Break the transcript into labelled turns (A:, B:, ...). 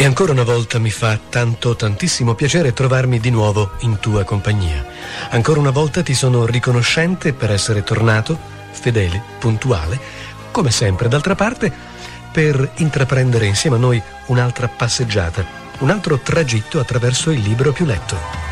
A: E ancora una volta mi fa tantissimo piacere trovarmi di nuovo in tua compagnia. Ancora una volta ti sono riconoscente per essere tornato, fedele, puntuale, come sempre d'altra parte, per intraprendere insieme a noi un'altra passeggiata, un altro tragitto attraverso il libro più letto.